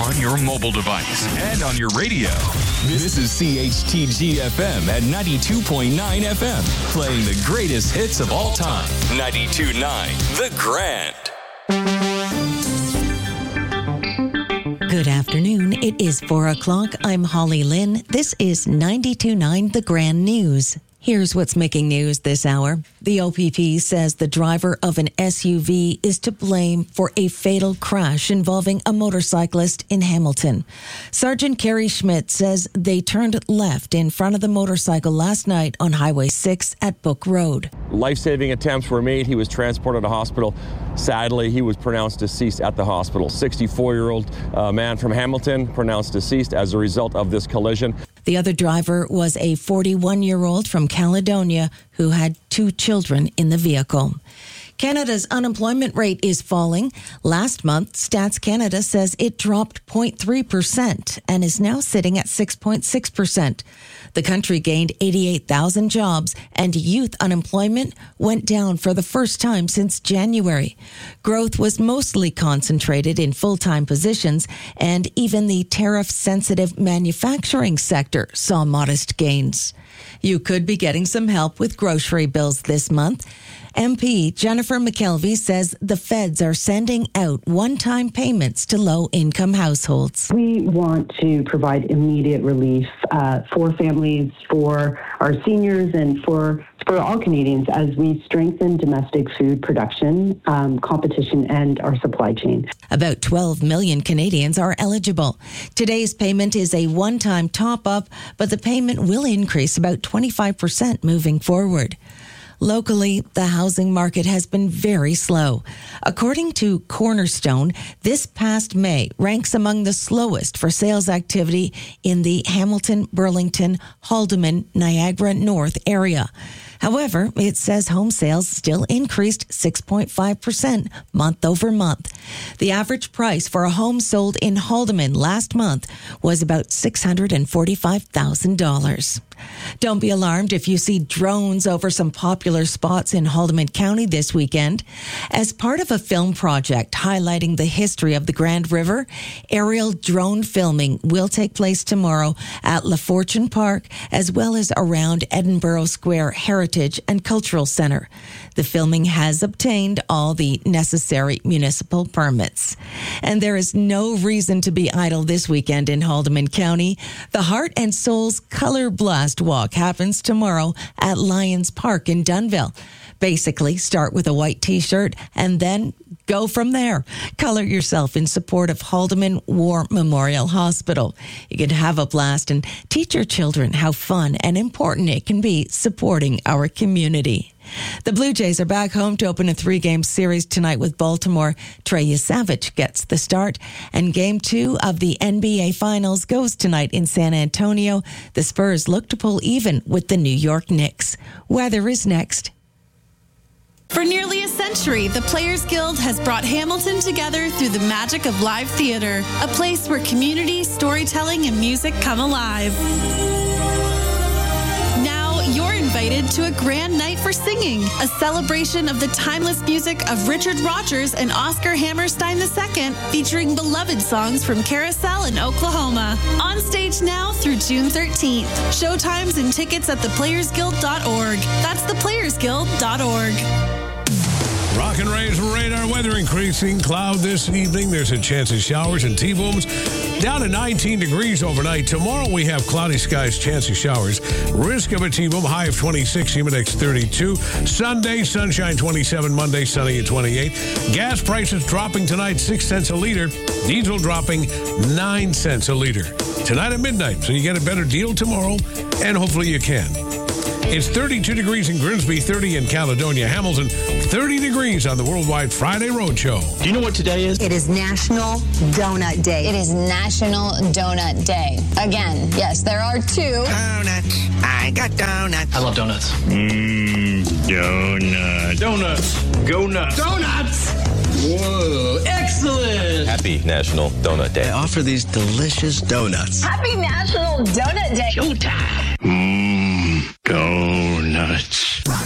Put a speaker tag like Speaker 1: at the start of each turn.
Speaker 1: on your mobile device and on your radio.
Speaker 2: This is CHTG FM at 92.9 FM, playing the greatest hits of all time. 92.9 The Grand.
Speaker 3: Good afternoon. It is 4 o'clock. I'm Holly Lynn. This is 92.9 The Grand News. Here's what's making news this hour. The OPP says the driver of an SUV is to blame for a fatal crash involving a motorcyclist in Hamilton. Sergeant Kerry Schmidt says they turned left in front of the motorcycle last night on Highway 6 at Book Road.
Speaker 4: Life-saving attempts were made. He was transported to hospital. Sadly, he was pronounced deceased at the hospital. 64-year-old man from Hamilton pronounced deceased as a result of this collision.
Speaker 3: The other driver was a 41-year-old from Caledonia who had 2 children in the vehicle. Canada's unemployment rate is falling. Last month, Stats Canada says it dropped 0.3% and is now sitting at 6.6%. The country gained 88,000 jobs, and youth unemployment went down for the first time since January. Growth was mostly concentrated in full-time positions, and even the tariff-sensitive manufacturing sector saw modest gains. You could be getting some help with grocery bills this month. MP Jennifer McKelvey says the feds are sending out one-time payments to low-income households.
Speaker 5: We want to provide immediate relief for families, for our seniors, and for all Canadians as we strengthen domestic food production, competition, and our supply chain.
Speaker 3: About 12 million Canadians are eligible. Today's payment is a one-time top-up, but the payment will increase about 25% moving forward. Locally, the housing market has been very slow. According to Cornerstone, this past May ranks among the slowest for sales activity in the Hamilton, Burlington, Haldimand, Niagara North area. However, it says home sales still increased 6.5% month over month. The average price for a home sold in Haldimand last month was about $645,000. Don't be alarmed if you see drones over some popular spots in Haldimand County this weekend. As part of a film project highlighting the history of the Grand River, aerial drone filming will take place tomorrow at La Fortune Park, as well as around Edinburgh Square Heritage and Cultural Centre. The filming has obtained all the necessary municipal permits. And there is no reason to be idle this weekend in Haldimand County. The Heart and Souls Color Blast Walk happens tomorrow at Lions Park in Dunnville. Basically, start with a white T-shirt and then go from there. Color yourself in support of Haldimand War Memorial Hospital. You can have a blast and teach your children how fun and important it can be supporting our community. The Blue Jays are back home to open a 3-game series tonight with Baltimore. Trey Yesavich gets the start, and Game 2 of the NBA Finals goes tonight in San Antonio. The Spurs look to pull even with the New York Knicks. Weather is next.
Speaker 6: For nearly a century, the Players Guild has brought Hamilton together through the magic of live theater, a place where community, storytelling, and music come alive. Now you're invited to a grand night for singing, a celebration of the timeless music of Richard Rodgers and Oscar Hammerstein II, featuring beloved songs from Carousel in Oklahoma. On stage now through June 13th. Showtimes and tickets at theplayersguild.org. That's theplayersguild.org.
Speaker 7: Rock and Ray's radar weather increasing. Cloud this evening. There's a chance of showers and T-booms. Down to 19 degrees overnight. Tomorrow we have cloudy skies, chance of showers. Risk of a T-boom, high of 26, humidex 32. Sunday, sunshine 27. Monday, sunny at 28. Gas prices dropping tonight, 6 cents a liter. Diesel dropping 9 cents a liter. Tonight at midnight, so you get a better deal tomorrow, and hopefully you can. It's 32 degrees in Grimsby, 30 in Caledonia, Hamilton, 30 degrees on the Worldwide Friday Roadshow.
Speaker 8: Do you know what today is?
Speaker 9: It is National Donut Day.
Speaker 10: It is National Donut Day. Again, yes, there are 2.
Speaker 11: Donuts. I got donuts.
Speaker 8: I love donuts.
Speaker 11: Donuts.
Speaker 8: Donuts. Go nuts.
Speaker 11: Donuts!
Speaker 8: Whoa, excellent!
Speaker 12: Happy National Donut Day.
Speaker 11: I offer these delicious donuts.
Speaker 10: Happy National Donut Day.
Speaker 11: Showtime.